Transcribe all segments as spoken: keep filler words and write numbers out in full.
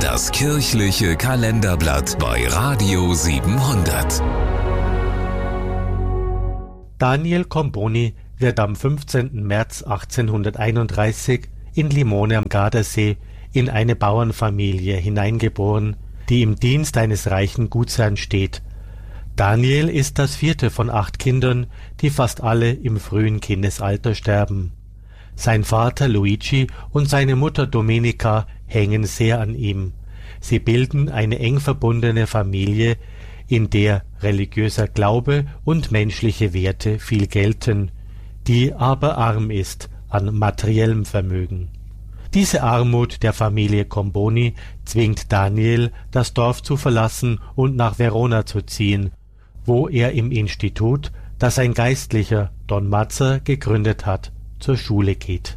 Das kirchliche Kalenderblatt bei Radio siebenhundert. Daniel Comboni wird am fünfzehnten März achtzehnhunderteinunddreißig in Limone am Gardasee in eine Bauernfamilie hineingeboren, die im Dienst eines reichen Gutsherrn steht. Daniel ist das vierte von acht Kindern, die fast alle im frühen Kindesalter sterben. Sein Vater Luigi und seine Mutter Domenica hängen sehr an ihm. Sie bilden eine eng verbundene Familie, in der religiöser Glaube und menschliche Werte viel gelten, die aber arm ist an materiellem Vermögen. Diese Armut der Familie Comboni zwingt Daniel, das Dorf zu verlassen und nach Verona zu ziehen, wo er im Institut, das ein Geistlicher, Don Mazza, gegründet hat, zur Schule geht.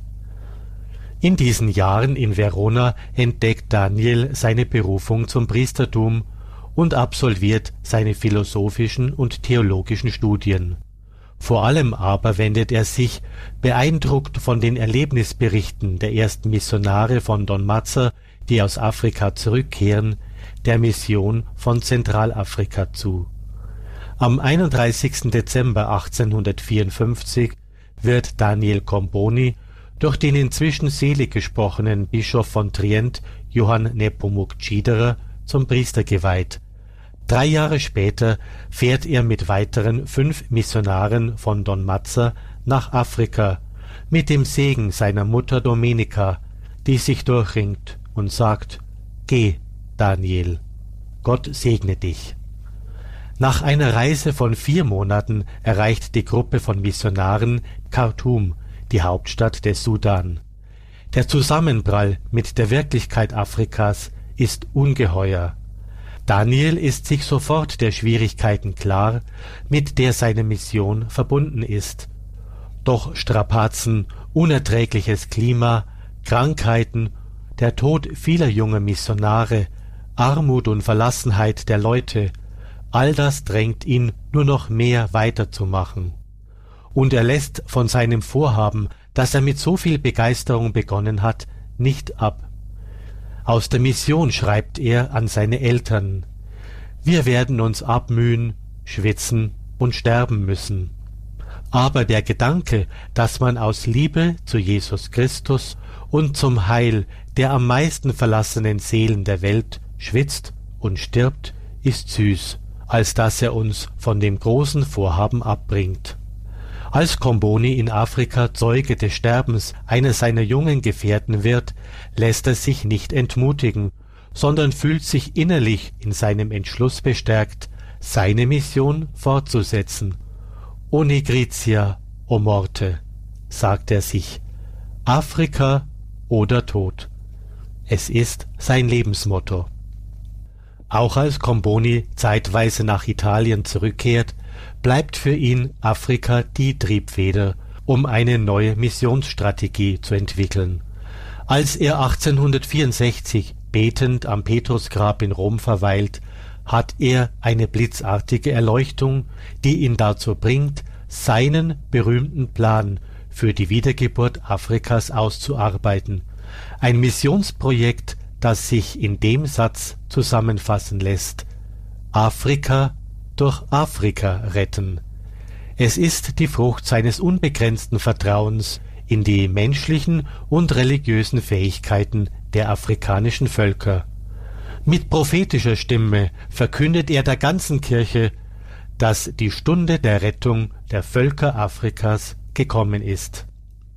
In diesen Jahren in Verona entdeckt Daniel seine Berufung zum Priestertum und absolviert seine philosophischen und theologischen Studien. Vor allem aber wendet er sich, beeindruckt von den Erlebnisberichten der ersten Missionare von Don Mazza, die aus Afrika zurückkehren, der Mission von Zentralafrika zu. Am einunddreißigsten Dezember achtzehnhundertvierundfünfzig wird Daniel Comboni durch den inzwischen selig gesprochenen Bischof von Trient, Johann Nepomuk Tschiederer, zum Priester geweiht. Drei Jahre später fährt er mit weiteren fünf Missionaren von Don Mazza nach Afrika, mit dem Segen seiner Mutter Domenica, die sich durchringt und sagt: »Geh, Daniel, Gott segne dich.« Nach einer Reise von vier Monaten erreicht die Gruppe von Missionaren Khartoum, die Hauptstadt des Sudan. Der Zusammenprall mit der Wirklichkeit Afrikas ist ungeheuer. Daniel ist sich sofort der Schwierigkeiten klar, mit der seine Mission verbunden ist. Doch Strapazen, unerträgliches Klima, Krankheiten, der Tod vieler junger Missionare, Armut und Verlassenheit der Leute, all das drängt ihn nur noch mehr weiterzumachen. Und er lässt von seinem Vorhaben, das er mit so viel Begeisterung begonnen hat, nicht ab. Aus der Mission schreibt er an seine Eltern: »Wir werden uns abmühen, schwitzen und sterben müssen. Aber der Gedanke, dass man aus Liebe zu Jesus Christus und zum Heil der am meisten verlassenen Seelen der Welt schwitzt und stirbt, ist süß, als dass er uns von dem großen Vorhaben abbringt.« Als Comboni in Afrika Zeuge des Sterbens einer seiner jungen Gefährten wird, lässt er sich nicht entmutigen, sondern fühlt sich innerlich in seinem Entschluss bestärkt, seine Mission fortzusetzen. »O Nigrizia, o Morte«, sagt er sich, »Afrika oder Tod.« Es ist sein Lebensmotto. Auch als Comboni zeitweise nach Italien zurückkehrt, bleibt für ihn Afrika die Triebfeder, um eine neue Missionsstrategie zu entwickeln. Als er achtzehnhundertvierundsechzig betend am Petrusgrab in Rom verweilt, hat er eine blitzartige Erleuchtung, die ihn dazu bringt, seinen berühmten Plan für die Wiedergeburt Afrikas auszuarbeiten. Ein Missionsprojekt, das sich in dem Satz zusammenfassen lässt: Afrika durch Afrika retten. Es ist die Frucht seines unbegrenzten Vertrauens in die menschlichen und religiösen Fähigkeiten der afrikanischen Völker. Mit prophetischer Stimme verkündet er der ganzen Kirche, dass die Stunde der Rettung der Völker Afrikas gekommen ist.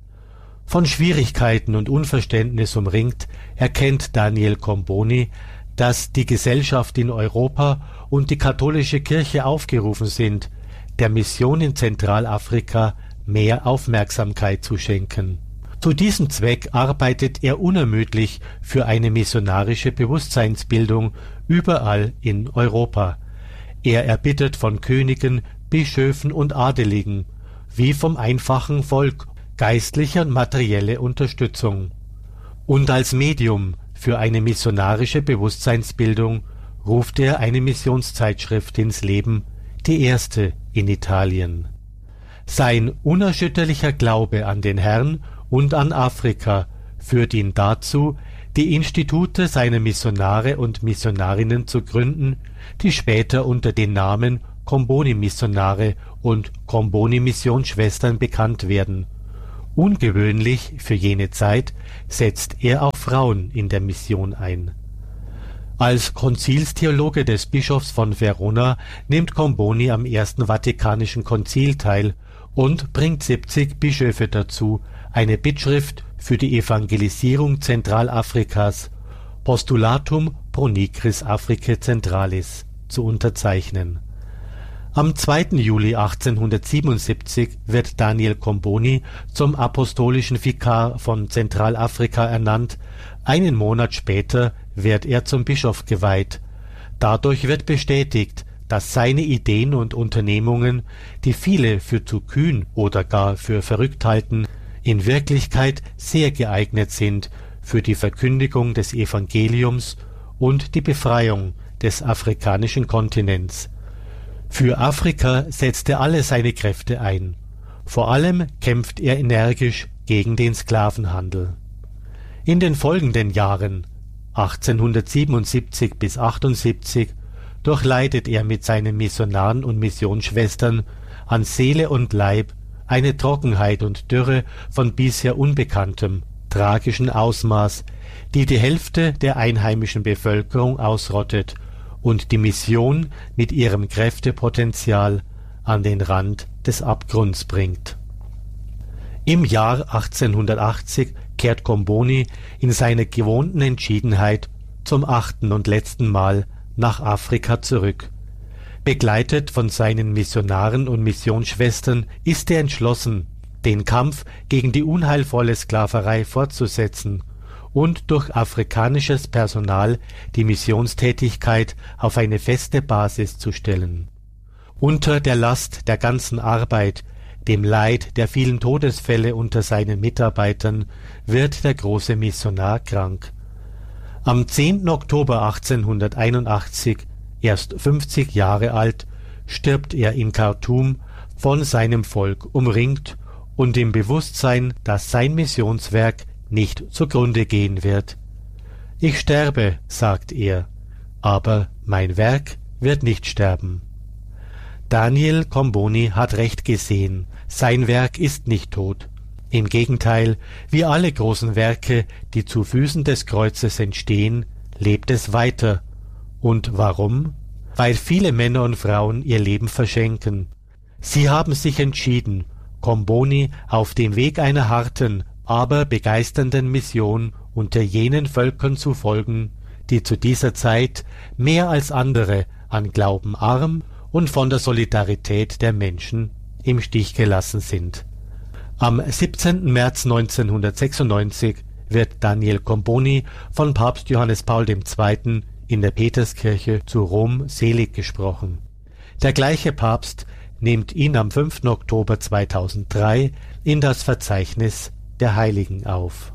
Von Schwierigkeiten und Unverständnis umringt, erkennt Daniel Comboni, dass die Gesellschaft in Europa und die katholische Kirche aufgerufen sind, der Mission in Zentralafrika mehr Aufmerksamkeit zu schenken. Zu diesem Zweck arbeitet er unermüdlich für eine missionarische Bewusstseinsbildung überall in Europa. Er erbittet von Königen, Bischöfen und Adeligen, wie vom einfachen Volk, geistliche und materielle Unterstützung. Und als Medium für eine missionarische Bewusstseinsbildung ruft er eine Missionszeitschrift ins Leben, die erste in Italien. Sein unerschütterlicher Glaube an den Herrn und an Afrika führt ihn dazu, die Institute seiner Missionare und Missionarinnen zu gründen, die später unter den Namen Comboni-Missionare und Comboni-Missionsschwestern bekannt werden. Ungewöhnlich für jene Zeit setzt er auch Frauen in der Mission ein. Als Konzilstheologe des Bischofs von Verona nimmt Comboni am Ersten Vatikanischen Konzil teil und bringt siebzig Bischöfe dazu, eine Bittschrift für die Evangelisierung Zentralafrikas, Postulatum pro nigris Africae Centralis, zu unterzeichnen. Am zweiten Juli achtzehnhundertsiebenundsiebzig wird Daniel Comboni zum apostolischen Vikar von Zentralafrika ernannt, einen Monat später wird er zum Bischof geweiht. Dadurch wird bestätigt, dass seine Ideen und Unternehmungen, die viele für zu kühn oder gar für verrückt halten, in Wirklichkeit sehr geeignet sind für die Verkündigung des Evangeliums und die Befreiung des afrikanischen Kontinents. Für Afrika setzt er alle seine Kräfte ein. Vor allem kämpft er energisch gegen den Sklavenhandel. In den folgenden Jahren, achtzehnhundertsiebenundsiebzig bis achtundsiebzig, durchleidet er mit seinen Missionaren und Missionsschwestern an Seele und Leib eine Trockenheit und Dürre von bisher unbekanntem, tragischen Ausmaß, die die Hälfte der einheimischen Bevölkerung ausrottet und die Mission mit ihrem Kräftepotenzial an den Rand des Abgrunds bringt. Im Jahr achtzehnhundertachtzig kehrt Comboni in seiner gewohnten Entschiedenheit zum achten und letzten Mal nach Afrika zurück. Begleitet von seinen Missionaren und Missionsschwestern ist er entschlossen, den Kampf gegen die unheilvolle Sklaverei fortzusetzen und durch afrikanisches Personal die Missionstätigkeit auf eine feste Basis zu stellen. Unter der Last der ganzen Arbeit, dem Leid der vielen Todesfälle unter seinen Mitarbeitern, wird der große Missionar krank. Am zehnten Oktober achtzehnhunderteinundachtzig, erst fünfzig Jahre alt, stirbt er in Khartum, von seinem Volk umringt und im Bewusstsein, dass sein Missionswerk nicht zugrunde gehen wird. Ich sterbe, sagt er, aber mein Werk wird nicht sterben. Daniel Comboni hat recht gesehen, sein Werk ist nicht tot. Im Gegenteil, wie alle großen Werke, die zu Füßen des Kreuzes entstehen, lebt es weiter. Und warum? Weil viele Männer und Frauen ihr Leben verschenken. Sie haben sich entschieden, Comboni auf dem Weg einer harten, aber begeisternden Mission unter jenen Völkern zu folgen, die zu dieser Zeit mehr als andere an Glauben arm und von der Solidarität der Menschen im Stich gelassen sind. Am siebzehnten März neunzehnhundertsechsundneunzig wird Daniel Comboni von Papst Johannes Paul der Zweite in der Peterskirche zu Rom selig gesprochen. Der gleiche Papst nimmt ihn am fünften Oktober zweitausenddrei in das Verzeichnis der Heiligen auf.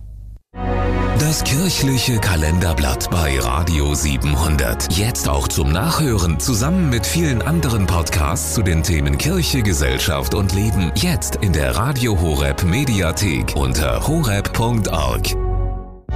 Das kirchliche Kalenderblatt bei Radio siebenhundert. Jetzt auch zum Nachhören, zusammen mit vielen anderen Podcasts zu den Themen Kirche, Gesellschaft und Leben. Jetzt in der Radio Horeb Mediathek unter horeb punkt org.